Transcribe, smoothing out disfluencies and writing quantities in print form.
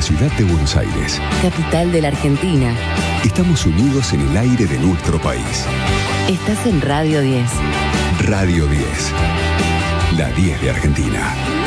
ciudad de Buenos Aires. Capital de la Argentina. Estamos unidos en el aire de nuestro país. Estás en Radio 10. Radio 10. La 10 de Argentina.